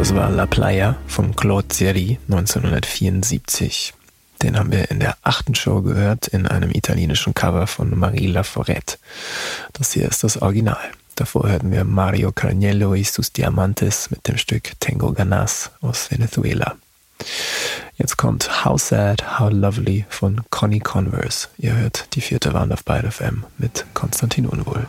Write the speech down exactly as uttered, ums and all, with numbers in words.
Das war La Playa von Claude Zeri neunzehnhundertvierundsiebzig. Den haben wir in der achten Show gehört, in einem italienischen Cover von Marie Laforêt. Das hier ist das Original. Davor hörten wir Mario Carniello y sus Diamantes mit dem Stück Tengo Ganas aus Venezuela. Jetzt kommt How Sad, How Lovely von Connie Converse. Ihr hört die vierte Wand auf Byte F M mit Konstantin Unwohl.